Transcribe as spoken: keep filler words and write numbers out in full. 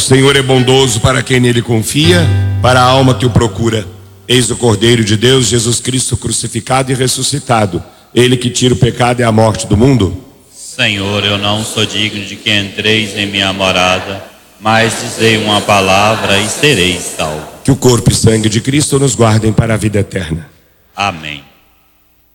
O Senhor é bondoso para quem nele confia, para a alma que o procura. Eis o Cordeiro de Deus, Jesus Cristo crucificado e ressuscitado, ele que tira o pecado e a morte do mundo. Senhor, eu não sou digno de que entreis em minha morada, mas dizei uma palavra e sereis salvo. Que o corpo e sangue de Cristo nos guardem para a vida eterna. Amém.